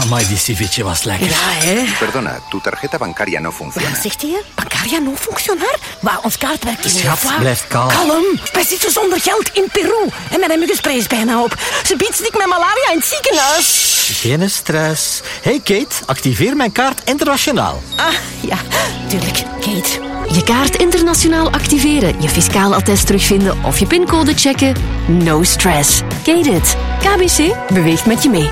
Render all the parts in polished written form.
Amai, die ceviche was lekker. Ja, hè? Perdona, tu tarjeta bancaria no funciona. Wat zegt hij? Bancaria no functionar? Maar ons kaartwerk is Schat, niet. blijf kalm. Kalm. Wij zitten zonder geld in Peru. En mijn muggenspray is bijna op. Ze biedt ziek met malaria in het ziekenhuis. Geen stress. Hey Kate, activeer mijn kaart internationaal. Ah, ja. Tuurlijk, Kate. Je kaart internationaal activeren, je fiscaal attest terugvinden of je pincode checken. No stress. Kate it. KBC beweegt met je mee.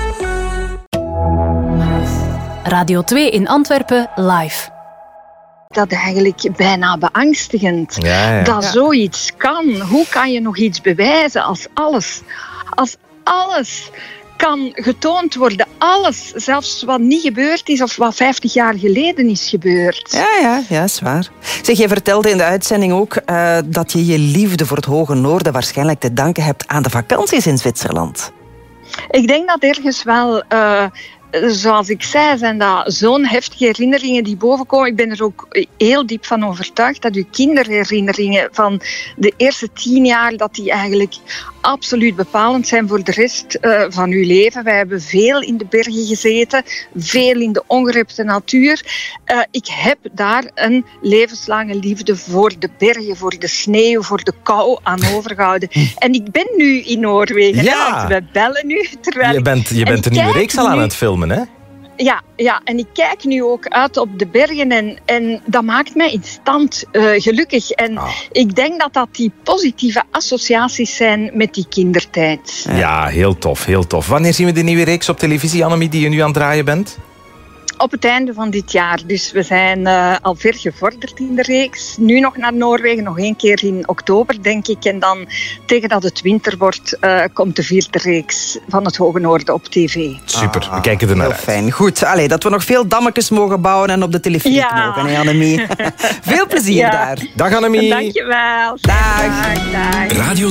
Radio 2 in Antwerpen live. Dat eigenlijk bijna beangstigend. Dat zoiets kan. Hoe kan je nog iets bewijzen als alles kan getoond worden? Alles, zelfs wat niet gebeurd is of wat 50 jaar geleden is gebeurd. Ja, is waar. Zeg, je vertelde in de uitzending ook dat je je liefde voor het Hoge Noorden waarschijnlijk te danken hebt aan de vakanties in Zwitserland. Ik denk dat ergens wel... zoals ik zei, zijn dat zo'n heftige herinneringen die bovenkomen. Ik ben er ook heel diep van overtuigd dat uw kinderherinneringen van de eerste 10 jaar, dat die eigenlijk absoluut bepalend zijn voor de rest van uw leven. Wij hebben veel in de bergen gezeten, veel in de ongerepte natuur. Ik heb daar een levenslange liefde voor de bergen, voor de sneeuw, voor de kou aan overgehouden. En ik ben nu in Noorwegen. Ja. We bellen nu. Je bent een nieuwe reeks al aan het filmen, hè? Ja, en ik kijk nu ook uit op de bergen en dat maakt mij instant gelukkig. En ik denk dat die positieve associaties zijn met die kindertijd. Ja, heel tof, heel tof. Wanneer zien we de nieuwe reeks op televisie, Annemie, die je nu aan het draaien bent? Op het einde van dit jaar. Dus we zijn al ver gevorderd in de reeks. Nu nog naar Noorwegen, nog 1 keer in oktober, denk ik. En dan, tegen dat het winter wordt, komt de 4e reeks van het Hoge Noorden op tv. Super, we kijken er naar uit. Fijn. Goed, dat we nog veel dammetjes mogen bouwen en op de televisie mogen, hè, Annemie? Veel plezier daar. Dag, Annemie. Dankjewel. Dag. Dag. Radio